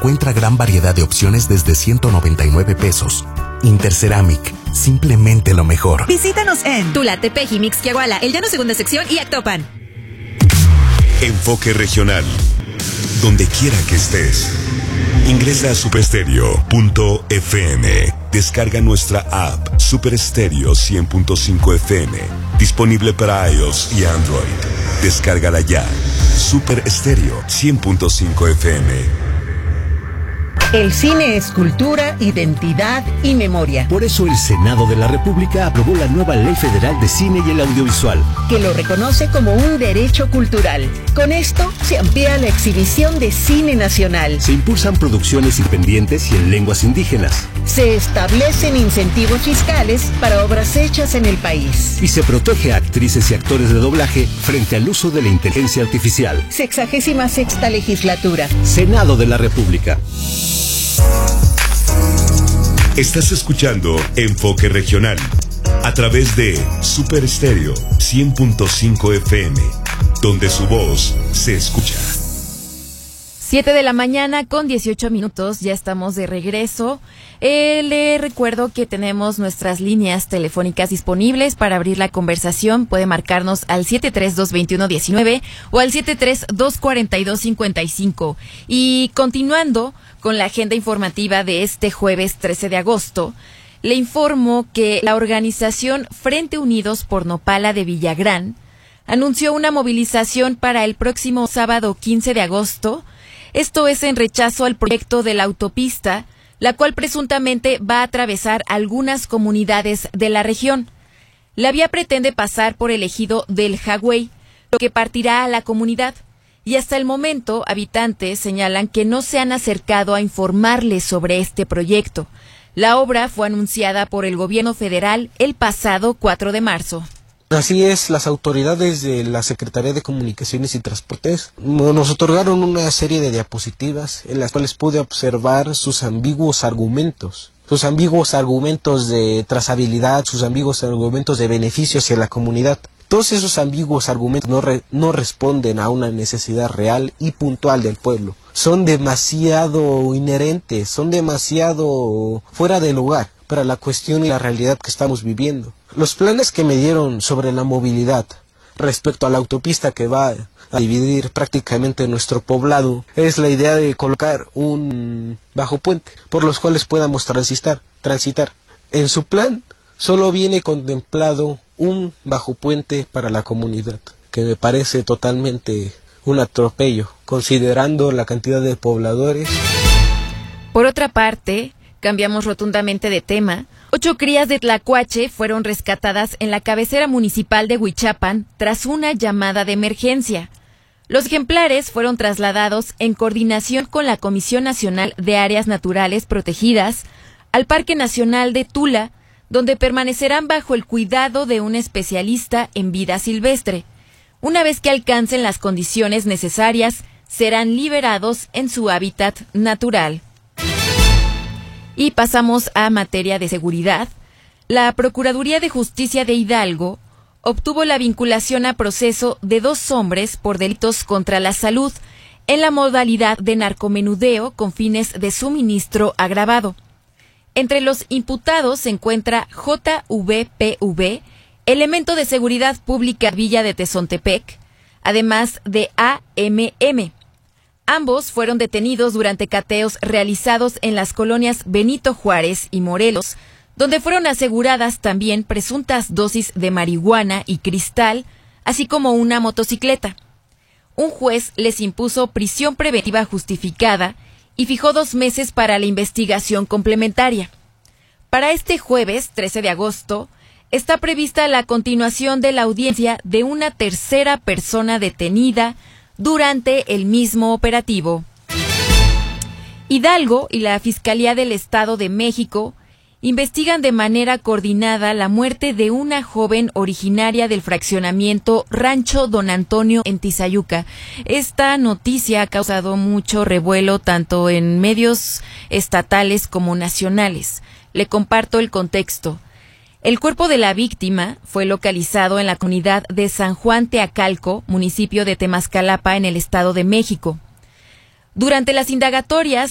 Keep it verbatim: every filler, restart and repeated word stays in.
encuentra gran variedad de opciones desde ciento noventa y nueve pesos. Interceramic, simplemente lo mejor. Visítanos en Tula, Tepeji, Mixquiahuala, El Llano Segunda Sección y Actopan. Enfoque regional. Donde quiera que estés. Ingresa a super estéreo punto f m. Descarga nuestra app Super Estéreo cien punto cinco F M. Disponible para iOS y Android. Descárgala ya. Super Estéreo cien punto cinco F M. El cine es cultura, identidad y memoria. Por eso el Senado de la República aprobó la nueva Ley Federal de Cine y el Audiovisual, que lo reconoce como un derecho cultural. Con esto se amplía la exhibición de cine nacional. Se impulsan producciones independientes y en lenguas indígenas. Se establecen incentivos fiscales para obras hechas en el país. Y se protege a actrices y actores de doblaje frente al uso de la inteligencia artificial. Sexagésima sexta legislatura. Senado de la República. Estás escuchando Enfoque Regional a través de Super Estéreo cien punto cinco F M, donde su voz se escucha. siete de la mañana con dieciocho minutos, ya estamos de regreso. Eh, le recuerdo que tenemos nuestras líneas telefónicas disponibles para abrir la conversación. Puede marcarnos al siete tres dos dos uno uno nueve o al siete tres dos cuatro dos cinco cinco. Y continuando con la agenda informativa de este jueves trece de agosto, le informo que la organización Frente Unidos por Nopala de Villagrán anunció una movilización para el próximo sábado quince de agosto. Esto es en rechazo al proyecto de la autopista, la cual presuntamente va a atravesar algunas comunidades de la región. La vía pretende pasar por el ejido del Jagüey, lo que partirá a la comunidad. Y hasta el momento, habitantes señalan que no se han acercado a informarles sobre este proyecto. La obra fue anunciada por el gobierno federal el pasado cuatro de marzo. Así es, las autoridades de la Secretaría de Comunicaciones y Transportes nos otorgaron una serie de diapositivas en las cuales pude observar sus ambiguos argumentos, sus ambiguos argumentos de trazabilidad, sus ambiguos argumentos de beneficio hacia la comunidad. Todos esos ambiguos argumentos no, re, no responden a una necesidad real y puntual del pueblo. Son demasiado inherentes, son demasiado fuera de lugar para la cuestión y la realidad que estamos viviendo. Los planes que me dieron sobre la movilidad respecto a la autopista que va a dividir prácticamente nuestro poblado es la idea de colocar un bajo puente por los cuales podamos transitar, transitar. En su plan solo viene contemplado un bajo puente para la comunidad, que me parece totalmente un atropello, considerando la cantidad de pobladores. Por otra parte, cambiamos rotundamente de tema. Ocho crías de tlacuache fueron rescatadas en la cabecera municipal de Huichapan tras una llamada de emergencia. Los ejemplares fueron trasladados en coordinación con la Comisión Nacional de Áreas Naturales Protegidas al Parque Nacional de Tula, donde permanecerán bajo el cuidado de un especialista en vida silvestre. Una vez que alcancen las condiciones necesarias, serán liberados en su hábitat natural. Y pasamos a materia de seguridad. La Procuraduría de Justicia de Hidalgo obtuvo la vinculación a proceso de dos hombres por delitos contra la salud en la modalidad de narcomenudeo con fines de suministro agravado. Entre los imputados se encuentra J V P V, elemento de seguridad pública Villa de Tezontepec, además de A M M. Ambos fueron detenidos durante cateos realizados en las colonias Benito Juárez y Morelos, donde fueron aseguradas también presuntas dosis de marihuana y cristal, así como una motocicleta. Un juez les impuso prisión preventiva justificada y fijó dos meses para la investigación complementaria. Para este jueves, trece de agosto, está prevista la continuación de la audiencia de una tercera persona detenida durante el mismo operativo. Hidalgo y la Fiscalía del Estado de México investigan de manera coordinada la muerte de una joven originaria del fraccionamiento Rancho Don Antonio en Tizayuca. Esta noticia ha causado mucho revuelo tanto en medios estatales como nacionales. Le comparto el contexto. El cuerpo de la víctima fue localizado en la comunidad de San Juan Teacalco, municipio de Temascalapa, en el Estado de México. Durante las indagatorias